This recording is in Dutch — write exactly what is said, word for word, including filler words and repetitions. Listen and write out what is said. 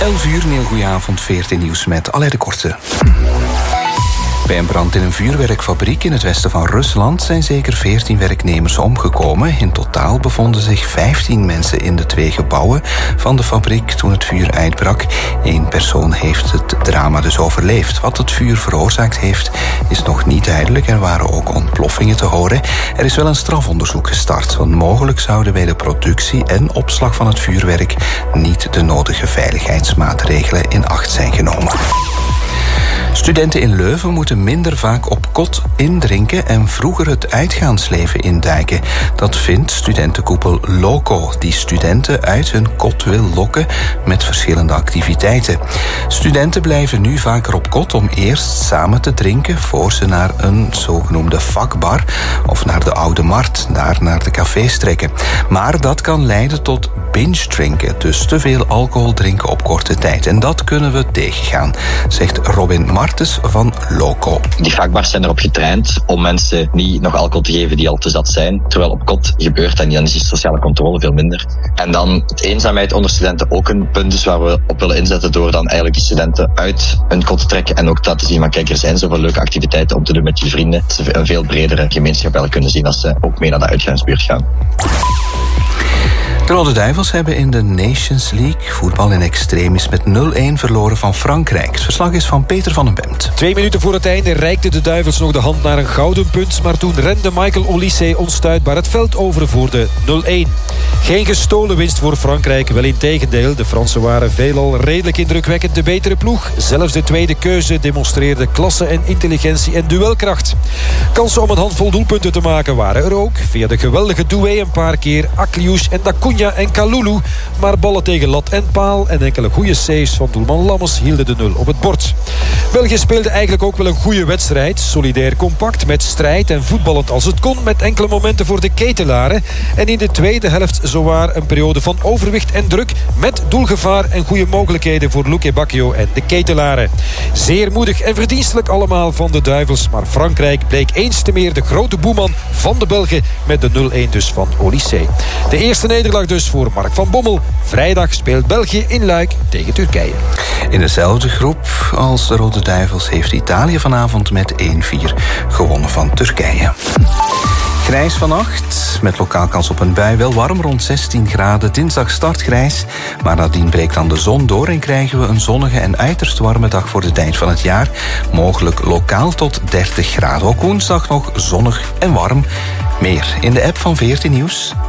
elf uur, een heel goede avond, veertien nieuws met Alain de Korte. Bij een brand in een vuurwerkfabriek in het westen van Rusland zijn zeker veertien werknemers omgekomen. In totaal bevonden zich vijftien mensen in de twee gebouwen van de fabriek toen het vuur uitbrak. Eén persoon heeft het drama dus overleefd. Wat het vuur veroorzaakt heeft, is nog niet duidelijk. Er waren ook ontploffingen te horen. Er is wel een strafonderzoek gestart, want mogelijk zouden bij de productie en opslag van het vuurwerk niet de nodige veiligheidsmaatregelen in acht zijn genomen. Studenten in Leuven moeten minder vaak op kot indrinken en vroeger het uitgaansleven induiken. Dat vindt studentenkoepel Loco, die studenten uit hun kot wil lokken met verschillende activiteiten. Studenten blijven nu vaker op kot om eerst samen te drinken voor ze naar een zogenoemde vakbar of naar de Oude Markt, daar naar de cafés trekken. Maar dat kan leiden tot binge drinken, dus te veel alcohol drinken op korte tijd. En dat kunnen we tegengaan, zegt Robin Martens van Loco. Die vakbars zijn erop getraind om mensen niet nog alcohol te geven die al te zat zijn. Terwijl op kot gebeurt en dan is die sociale controle veel minder. En dan het eenzaamheid onder studenten ook een punt is waar we op willen inzetten door dan eigenlijk die studenten uit hun kot te trekken en ook dat te zien van kijk, er zijn zoveel leuke activiteiten om te doen met je vrienden. Dat ze een veel bredere gemeenschap wel kunnen zien als ze ook mee naar de uitgaansbuurt gaan. De Rode Duivels hebben in de Nations League voetbal in extremis met nul-een verloren van Frankrijk. Het verslag is van Peter van den Bemt. Twee minuten voor het einde reikten de Duivels nog de hand naar een gouden punt, maar toen rende Michael Olise onstuitbaar het veld over voor de nul-een. Geen gestolen winst voor Frankrijk, wel in tegendeel. De Fransen waren veelal redelijk indrukwekkend de betere ploeg. Zelfs de tweede keuze demonstreerde klasse en intelligentie en duelkracht. Kansen om een handvol doelpunten te maken waren er ook. Via de geweldige doué een paar keer Akliouche en Dakounja en Kalulu. Maar ballen tegen lat en paal en enkele goede saves van doelman Lammers hielden de nul op het bord. België speelde eigenlijk ook wel een goede wedstrijd. Solidair compact, met strijd en voetballend als het kon. Met enkele momenten voor de ketelaren. En in de tweede helft zowaar een periode van overwicht en druk. Met doelgevaar en goede mogelijkheden voor Luque Bacchio en de ketelaren. Zeer moedig en verdienstelijk allemaal van de Duivels. Maar Frankrijk bleek eens te meer de grote boeman van de Belgen. Met de nul-een dus van Olise. De eerste nederlaag dus voor Mark van Bommel. Vrijdag speelt België in Luik tegen Turkije. In dezelfde groep als de Rode Duivels heeft Italië vanavond met één-vier gewonnen van Turkije. Grijs vannacht, met lokaal kans op een bui. Wel warm, rond zestien graden. Dinsdag start grijs, maar nadien breekt dan de zon door en krijgen we een zonnige en uiterst warme dag voor de tijd van het jaar. Mogelijk lokaal tot dertig graden. Ook woensdag nog zonnig en warm. Meer in de app van veertien Nieuws.